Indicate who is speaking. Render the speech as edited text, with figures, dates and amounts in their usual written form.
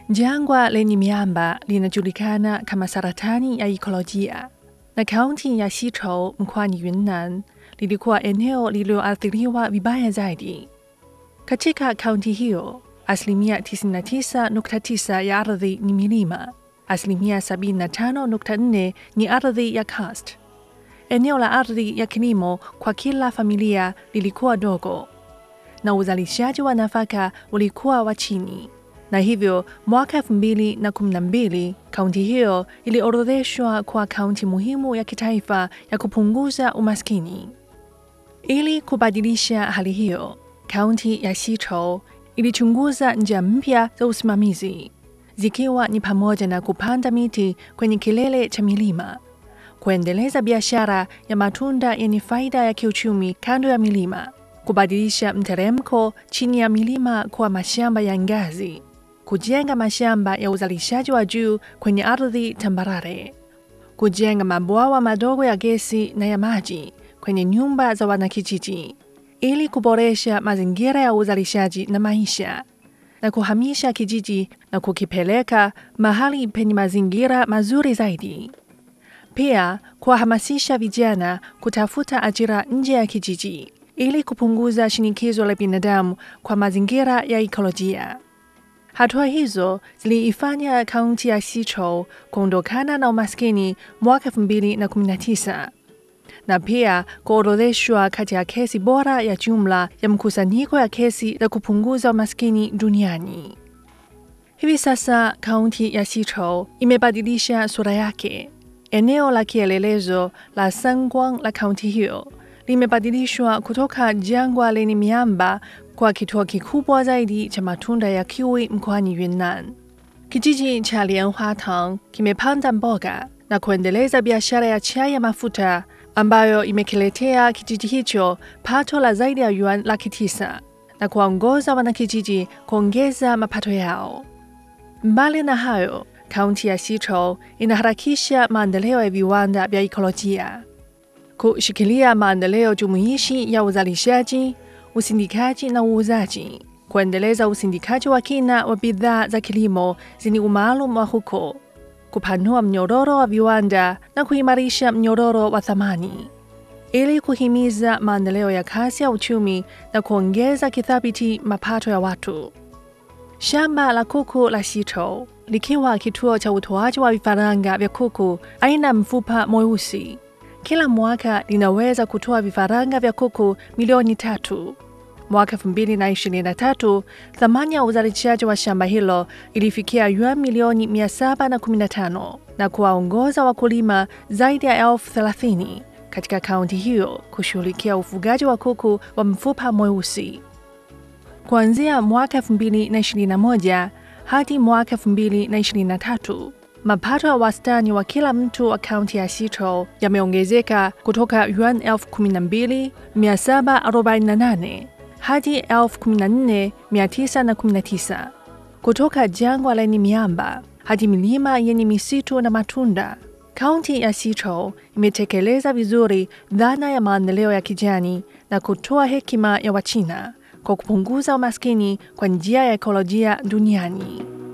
Speaker 1: Jangwa lenye miamba linajulikana kama saratani ya ekolojia, na kaunti ya Sichuan mkoani Yunnan lilikuwa eneo lililoathiriwa vibaya zaidi. Katika kaunti hiyo, 99.9% ya ardhi ni milima, 75.4% ni ardhi ya karst. Eneo la ardhi ya kilimo kwa kila familia lilikuwa dogo, na uzalishaji wa nafaka ulikuwa wa chini. Na hivyo mwaka 2012 kaunti hiyo iliorodheshwa kwa kaunti muhimu ya kitaifa ya kupunguza umaskini. Ili kubadilisha hali hiyo, kaunti ya Sichuan ilichunguza njia mpya za usimamizi, zikiwa ni pamoja na kupanda miti kwenye kilele cha milima, kuendeleza biashara ya matunda yenye faida ya kiuchumi kando ya milima, kubadilisha mteremko chini ya milima kuwa mashamba ya ngazi, kujenga mashamba ya uzalishaji wa juu kwenye ardhi tambarare, kujenga mabwawa madogo ya gesi na ya maji kwenye nyumba za wanakijiji, ili kuboresha mazingira ya uzalishaji na maisha, na kuhamisha kijiji na kukipeleka mahali penye mazingira mazuri zaidi. Pia kuwahamasisha vijana kutafuta ajira nje ya kijiji, ili kupunguza shinikizo la binadamu kwa mazingira ya ekolojia. Hatua hizo ziliifanya kaunti ya Sichuan kuondokana na umaskini mwaka 2019, na pia kuorodheshwa kati ya kesi bora ya jumla ya mkusanyiko ya kesi za kupunguza umaskini duniani. Hivi sasa kaunti ya Sichuan imebadilisha sura yake. Eneo la kielelezo la Sangwang la kaunti hiyo limebadilishwa kutoka jangwa lenye miamba kwa kituo kikubwa zaidi cha matunda ya kiwi mkoani Yunnan. Kijiji cha Lianhuatang kimepanda mboga na kuendeleza biashara ya chai ya mafuta ambayo imekiletea kijiji hicho pato la zaidi ya yuan 900,000 na kuwaongoza wanakijiji kuongeza mapato yao. Mbali na hayo, kaunti ya Sichuan inaharakisha maendeleo ya viwanda vya ekolojia, kushikilia maendeleo jumuishi ya uzalishaji, usindikaji na uuzaji, kuendeleza usindikaji wa kina wa bidhaa za kilimo zenye umaalum wa huko, kupanua mnyororo wa viwanda na kuimarisha mnyororo wa thamani, ili kuhimiza maendeleo ya kasi ya uchumi na kuongeza kithabiti mapato ya watu. Shamba la kuku la Sichuan likiwa kituo cha utoaji wa vifaranga vya kuku aina mfupa mweusi, kila mwaka linaweza kutoa vifaranga vya kuku milioni 3. Mwaka 2023, thamani ya uzalishaji wa shamba hilo ilifikia yuan milioni 715 na kuwaongoza wakulima zaidi ya 30,000 katika kaunti hiyo kushughulikia ufugaji wa kuku wa mfupa mweusi. Kuanzia mwaka 2021 hadi mwaka 2023, mapato ya wastani wa kila mtu wa kaunti ya Sichuan yameongezeka kutoka yuan 12,748 hadi 14,919, kutoka jangwa lenye miamba hadi milima yenye misitu na matunda. Kaunti ya Sichuan imetekeleza vizuri dhana ya maendeleo ya kijani na kutoa hekima ya Wachina kwa kupunguza umaskini kwa njia ya ekolojia duniani.